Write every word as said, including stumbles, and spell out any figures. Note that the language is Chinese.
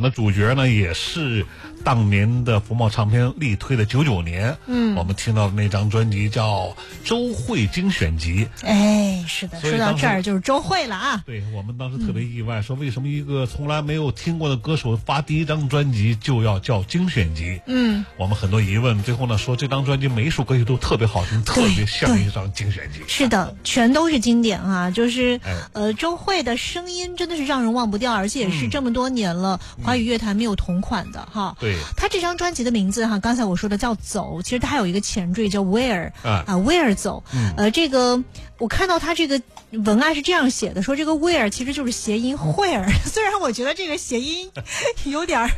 的主角呢，也是当年的福茂唱片力推的九九年，嗯，我们听到的那张专辑叫《周慧精选集》。 哎，是的，说到这儿就是周慧了啊。 对，我们当时特别意外，嗯、说为什么一个从来没有听过的歌手发第一张专辑就要叫精选集？嗯，我们很多疑问，最后呢说这张专辑每一首歌曲都特别好听，特别像一张精选集。 是的，全都是经典啊！就是、哎、呃，周慧的声音真的是让人忘不掉，而且也是这么多年了，嗯、华语乐坛没有同款的哈。 对， 他这张专辑的名字哈，刚才我说的叫走，其实他还有一个前缀叫 Where 啊啊 Where 走，嗯、呃，这个我看到他这个文案是这样写的，说这个 Where 其实就是谐音 Where，虽然我觉得这个谐音有点